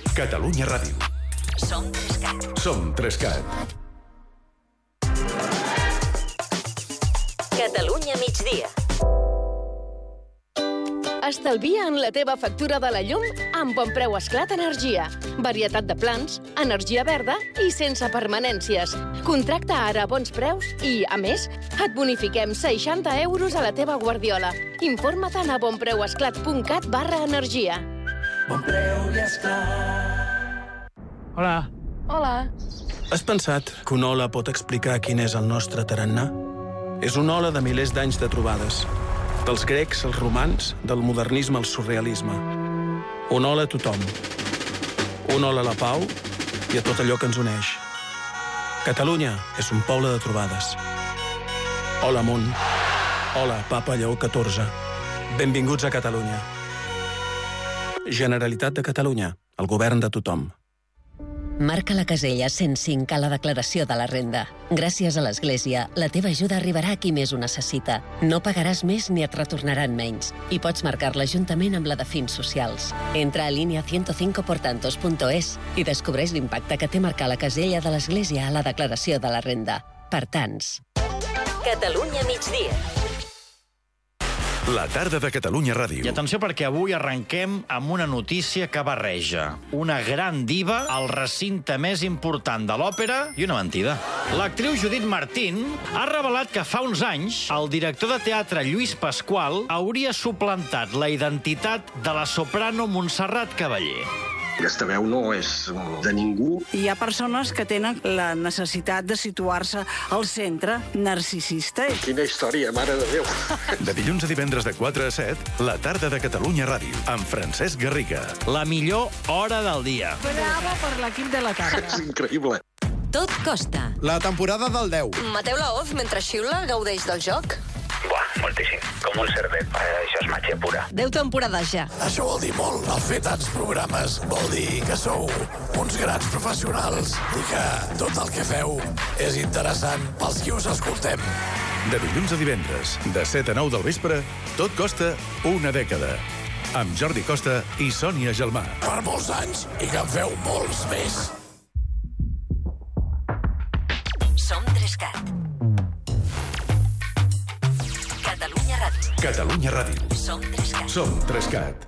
Catalunya Ràdio. Som 3CAT. Som 3CAT. Catalunya migdia. Estalvia en la teva factura de la llum amb Bonpreu Esclat Energia. Varietat de plans, energia verda i sense permanències. Contracta ara a bons preus i, a més, et bonifiquem 60 euros a la teva guardiola. Informa't a bonpreuesclat.cat/energia. Bonpreu i Esclat. Hola. Hola. Has pensat que una ola pot explicar quin és el nostre tarannà? És una ola de milers d'anys de trobades. Dels grecs als romans, del modernisme al surrealisme. Una ola a tothom. Una ola a la pau i a tot allò que ens uneix. Catalunya és un poble de trobades. Hola amunt. Hola, Papa Lleó XIV. Benvinguts a Catalunya. Generalitat de Catalunya, el govern de tothom. Marca la casella 105 a la declaració de la renda. Gràcies a l'Església, la teva ajuda arribarà a qui més ho necessita. No pagaràs més ni et retornaran menys. I pots marcar-la juntament amb la de fins socials. Entra a línia 105portantos.es i descobreix l'impacte que té marcar la casella de l'Església a la declaració de la renda. Per tants. Catalunya migdia. La tarda de Catalunya Ràdio. I atenció perquè avui arrenquem amb una notícia que barreja una gran diva al recinte més important de l'òpera i una mentida. L'actriu Judith Martín ha revelat que fa uns anys el director de teatre Lluís Pasqual hauria suplantat la identitat de la soprano Montserrat Cavaller. Aquesta veu no és de ningú. Hi ha persones que tenen la necessitat de situar-se al centre narcisista. Quina història, mare de Déu. De dilluns a divendres de 4 a 7, la tarda de Catalunya Ràdio, amb Francesc Garriga. La millor hora del dia. Bravo per l'equip de la tarda. És increïble. Tot costa. La temporada del 10. Mateu Laoz, mentre xiula, gaudeix del joc? Buah, moltíssim. Com un cerdet. Això és màgia pura. 10 temporades ja. Això vol dir molt. El fer tants programes vol dir que sou uns grans professionals i que tot el que feu és interessant pels qui us escoltem. De dilluns a divendres, de 7 a 9 del vespre, tot costa una dècada. Amb Jordi Costa i Sònia Gelmà. Per molts anys i que en feu molts més. Som 3CAT. Catalunya Ràdio. Catalunya Ràdio. Som 3CAT. Som 3CAT.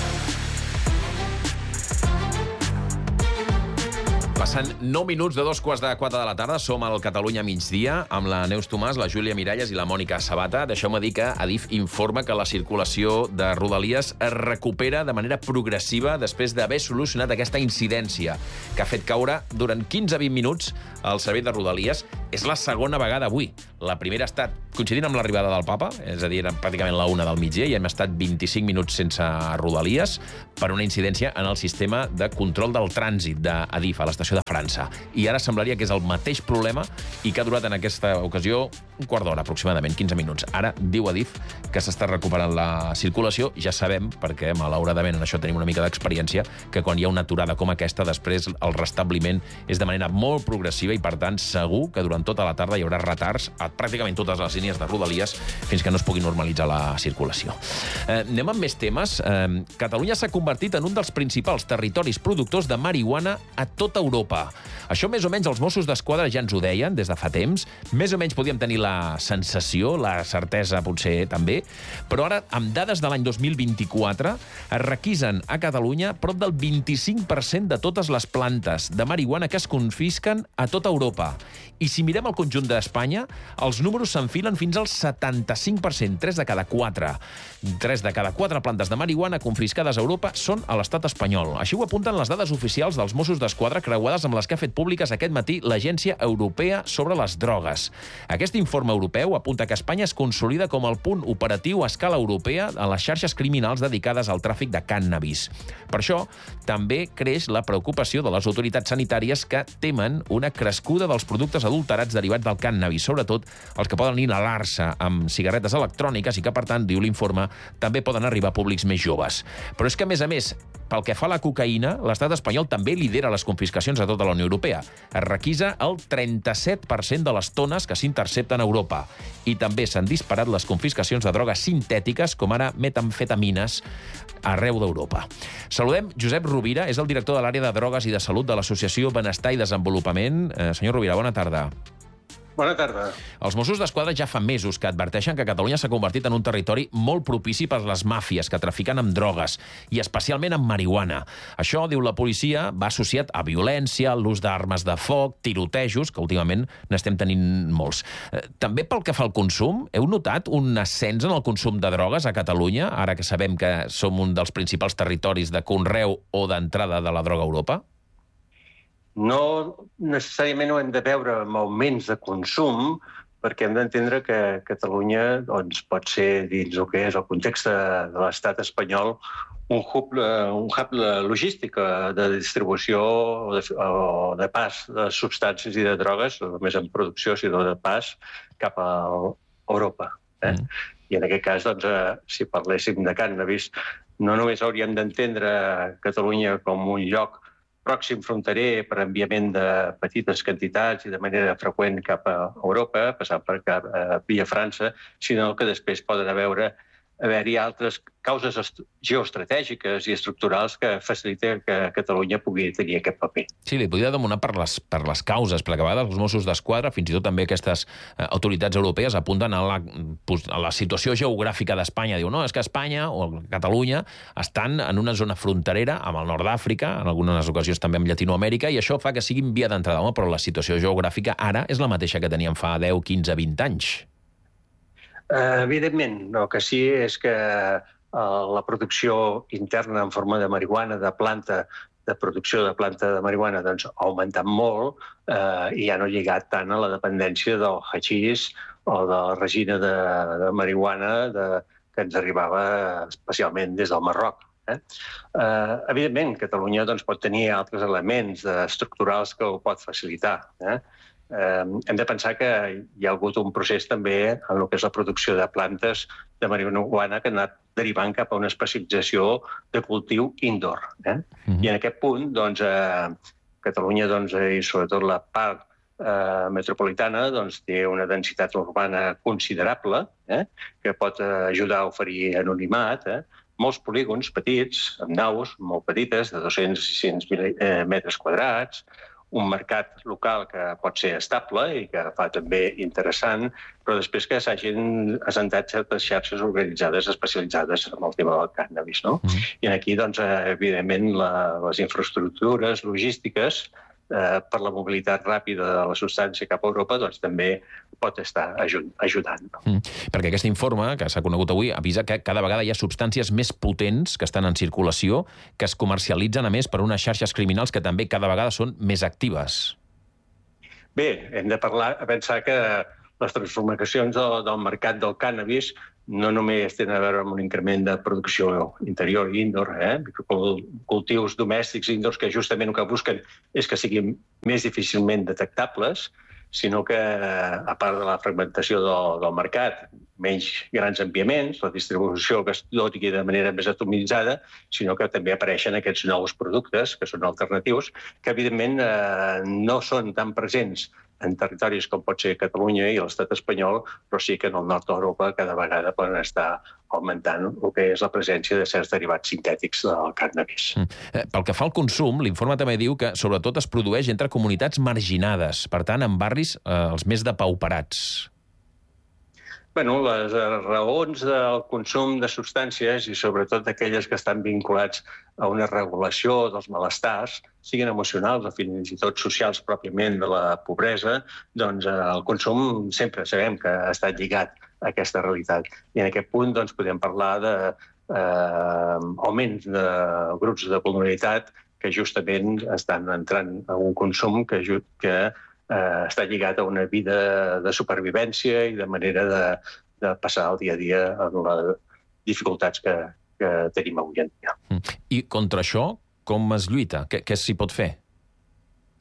Passant 9 minuts de 3:45 de la tarda, som al Catalunya migdia amb la Neus Tomàs, la Júlia Miralles i la Mònica Sabata. Deixeu-me dir que Adif informa que la circulació de Rodalies es recupera de manera progressiva després d'haver solucionat aquesta incidència que ha fet caure durant 15-20 minuts el servei de Rodalies. És la segona vegada avui. La primera ha estat coincidint amb l'arribada del Papa, és a dir, era pràcticament la 1 del migdia, i hem estat 25 minuts sense Rodalies per una incidència en el sistema de control del trànsit d'Adif a l'estació de França. I ara semblaria que és el mateix problema i que ha durat en aquesta ocasió un quart d'hora, aproximadament, 15 minuts. Ara diu Adif que s'està recuperant la circulació. Ja sabem, perquè malauradament en això tenim una mica d'experiència, que quan hi ha una aturada com aquesta, després el restabliment és de manera molt progressiva i, per tant, segur que durant tota la tarda hi haurà retards a pràcticament totes les línies de Rodalies fins que no es pugui normalitzar la circulació. Anem amb més temes. Catalunya s'ha convertit en un dels principals territoris productors de marihuana a tota Europa. Això més o menys els Mossos d'Esquadra ja ens ho deien des de fa temps. Més o menys podíem tenir la sensació, la certesa potser també, però ara, amb dades de l'any 2024, es requisen a Catalunya prop del 25% de totes les plantes de marihuana que es confisquen a tota Europa. I si mirem el conjunt d'Espanya, els números s'enfilen fins al 75%, 3 de cada 4. 3 de cada 4 plantes de marihuana confiscades a Europa són a l'estat espanyol. Així ho apunten les dades oficials dels Mossos d'Esquadra, creuades amb les que ha fet públiques aquest matí l'Agència Europea sobre les Drogues. Aquest informe europeu apunta que Espanya es consolida com el punt operatiu a escala europea en les xarxes criminals dedicades al tràfic de cànnabis. Per això, també creix la preocupació de les autoritats sanitàries que temen una crescuda dels productes adulterats adulterats derivats del cànnabis, sobretot els que poden inhalar-se amb cigarretes electròniques i que, per tant, diu l'informe, també poden arribar a públics més joves. Però és que, a més, pel que fa a la cocaïna, l'estat espanyol també lidera les confiscacions a tota la Unió Europea. Es requisa el 37% de les tones que s'intercepten a Europa. I també s'han disparat les confiscacions de drogues sintètiques, com ara metamfetamines, arreu d'Europa. Saludem Josep Rovira, és el director de l'àrea de drogues i de salut de l'Associació Benestar i Desenvolupament. Senyor Rovira, bona tarda. Bona tarda. Els Mossos d'Esquadra ja fa mesos que adverteixen que Catalunya s'ha convertit en un territori molt propici per les màfies que trafiquen amb drogues, i especialment amb marihuana. Això, diu la policia, va associat a violència, l'ús d'armes de foc, tirotejos, que últimament n'estem tenint molts. També pel que fa al consum, heu notat un ascens en el consum de drogues a Catalunya, ara que sabem que som un dels principals territoris de conreu o d'entrada de la droga a Europa? No necessàriament ho hem de veure amb augments de consum, perquè hem d'entendre que Catalunya pot ser, dins el que és el context de l'estat espanyol, un hub logístic de distribució o de pas de substàncies i de drogues, no només en producció, sinó de pas cap a Europa. I en aquest cas, si parléssim de cànnabis, no només hauríem d'entendre Catalunya com un lloc pròxim fronterer per enviament de petites quantitats i de manera freqüent cap a Europa, passant per via França, sinó que després poden haver-hi altres causes geoestratègiques i estructurals que faciliten que Catalunya pugui tenir aquest paper. Sí, li podria demanar per les causes, perquè a vegades els Mossos d'Esquadra, fins i tot també aquestes autoritats europees, apunten a la situació geogràfica d'Espanya. Diu, no, és que Espanya o Catalunya estan en una zona fronterera amb el nord d'Àfrica, en algunes ocasions també amb Llatinoamèrica, i això fa que siguin via d'entrada. Però la situació geogràfica ara és la mateixa que teníem fa 10, 15, 20 anys. Evidentment, el que sí és que la producció interna en forma de marihuana, de producció de planta de marihuana, ha augmentat molt i ja no ha lligat tant a la dependència del hachís o de la resina de marihuana que ens arribava especialment des del Marroc. Evidentment, Catalunya pot tenir altres elements estructurals que ho pot facilitar. Hem de pensar que hi ha hagut un procés també en el que és la producció de plantes de marihuana que ha anat derivant cap a una especialització de cultiu indoor. I en aquest punt, Catalunya i sobretot la part metropolitana té una densitat urbana considerable que pot ajudar a oferir anonimat. Molts polígons petits, amb naus molt petites, de 200 i 600 metres quadrats, un mercat local que pot ser estable i que fa també interessant, però després que s'hagin assentat certes xarxes organitzades especialitzades en el tema del cànnabis. I aquí, evidentment, les infraestructures logístiques per la mobilitat ràpida de la substància cap a Europa també pot estar ajudant. Perquè aquest informe, que s'ha conegut avui, avisa que cada vegada hi ha substàncies més potents que estan en circulació, que es comercialitzen, a més, per unes xarxes criminals que també cada vegada són més actives. Bé, hem de pensar que les transformacions del mercat del cànnabis no només tenen a veure amb un increment de producció interior i indoor, cultius domèstics i indoors que justament el que busquen és que siguin més difícilment detectables, sinó que, a part de la fragmentació del mercat, menys grans enviaments, la distribució que es doti de manera més atomitzada, sinó que també apareixen aquests nous productes, que són alternatius, que evidentment no són tan presents en territoris com pot ser Catalunya i l'estat espanyol, però sí que en el nord d'Europa cada vegada poden estar augmentant el que és la presència de certs derivats sintètics del cànnabis. Pel que fa al consum, l'informe també diu que sobretot es produeix entre comunitats marginades, per tant, en barris els més depauperats. Les raons del consum de substàncies i sobretot aquelles que estan vinculats a una regulació dels malestars, siguin emocionals o fins i tot socials pròpiament de la pobresa, el consum sempre sabem que ha estat lligat a aquesta realitat. I en aquest punt podem parlar d'augments de grups de vulnerabilitat que justament estan entrant a un consum que està lligat a una vida de supervivència i de manera de passar el dia a dia amb les dificultats que tenim avui en dia. I contra això, com es lluita? Què s'hi pot fer?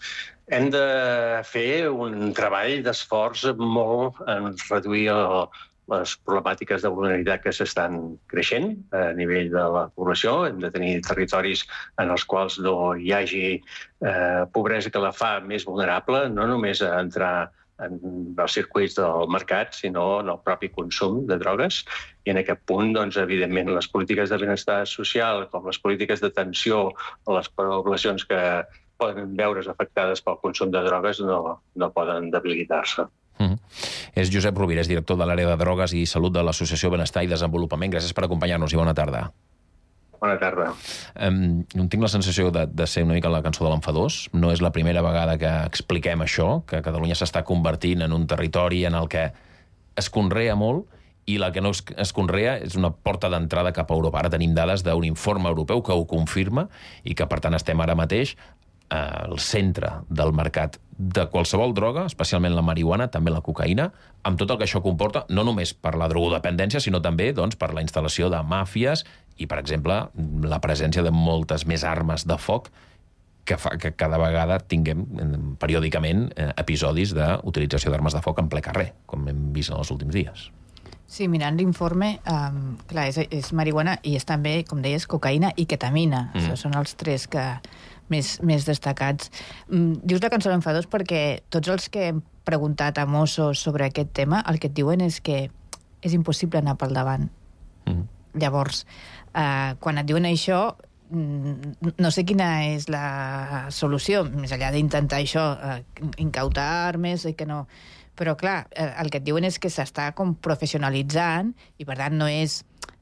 Hem de fer un treball d'esforç molt en reduir les problemàtiques de vulnerabilitat que s'estan creixent a nivell de la població. Hem de tenir territoris en els quals no hi hagi pobresa que la fa més vulnerable, no només a entrar en els circuits del mercat, sinó en el propi consum de drogues. I en aquest punt, doncs, evidentment, les polítiques de benestar social, com les polítiques d'atenció a les poblacions que poden veure's afectades pel consum de drogues, no poden debilitar-se. És Josep Rovira, és director de l'àrea de drogues i salut de l'Associació Benestar i Desenvolupament. Gràcies per acompanyar-nos i bona tarda. Bona tarda. Tinc la sensació de ser una mica la cançó de l'enfadós. No és la primera vegada que expliquem això, que Catalunya s'està convertint en un territori en el que es conrea molt i la que no es conrea és una porta d'entrada cap a Europa. Ara tenim dades d'un informe europeu que ho confirma i que, per tant, estem ara mateix al centre del mercat de qualsevol droga, especialment la marihuana, també la cocaïna, amb tot el que això comporta, no només per la drogodependència, sinó també per la instal·lació de màfies i, per exemple, la presència de moltes més armes de foc que fa que cada vegada tinguem periòdicament episodis d'utilització d'armes de foc en ple carrer, com hem vist en els últims dies. Sí, mirant l'informe, clar, és marihuana i és també, com deies, cocaïna i ketamina. Són els tres que més destacats. Dius la cançó d'enfadós perquè tots els que hem preguntat a Mossos sobre aquest tema, el que et diuen és que és impossible anar pel davant. Llavors, quan et diuen això, no sé quina és la solució, més enllà d'intentar això, incautar armes i que no... Però, clar, el que et diuen és que s'està com professionalitzant i, per tant, no és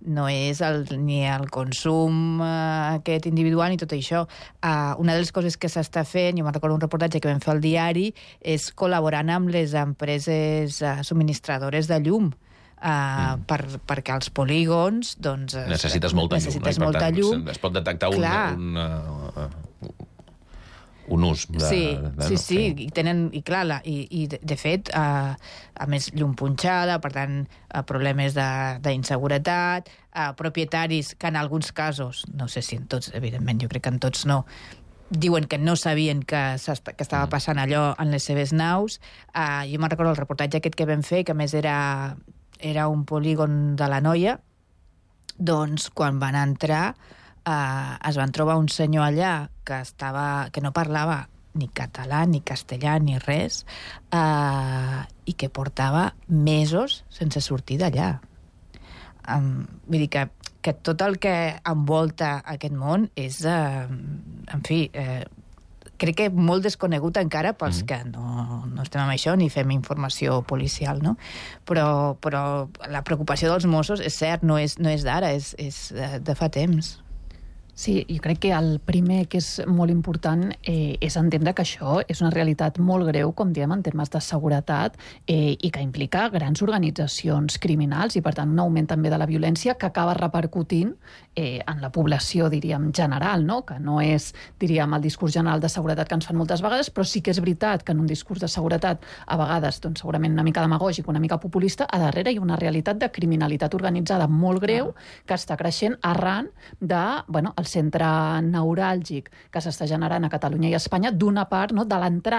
ni el consum aquest individual ni tot això. Una de les coses que s'està fent, jo me'n recordo un reportatge que vam fer al diari, és col·laborant amb les empreses subministradores de llum, perquè als polígons doncs, necessites molta llum. Es pot detectar un ús sí, i tenen, i clar, i de fet a més llum punxada, per tant problemes d'inseguretat, propietaris que en alguns casos, no sé si en tots, evidentment, jo crec que en tots no, diuen que no sabien que estava passant allò en les seves naus. Jo me'n recordo el reportatge aquest que vam fer, que a més era un polígon de l'Anoia, doncs quan van entrar es van trobar un senyor allà que no parlava ni català, ni castellà, ni res, i que portava mesos sense sortir d'allà. Vull dir que tot el que envolta aquest món és, en fi, crec que molt desconegut encara pels que no estem amb això ni fem informació policial, no? Però la preocupació dels Mossos, és cert, no és d'ara, és de fa temps. Sí, jo crec que el primer que és molt important és entendre que això és una realitat molt greu, com diem, en termes de seguretat i que implica grans organitzacions criminals i, per tant, un augment també de la violència que acaba repercutint en la població, diríem, general, no? Que no és, diríem, el discurs general de seguretat que ens fan moltes vegades, però sí que és veritat que en un discurs de seguretat, a vegades, doncs, segurament una mica demagògic, una mica populista, a darrere hi ha una realitat de criminalitat organitzada molt greu que està creixent arran de, el centre neuràlgic que s'està generant a Catalunya i a Espanya, d'una part, no, de l'entrada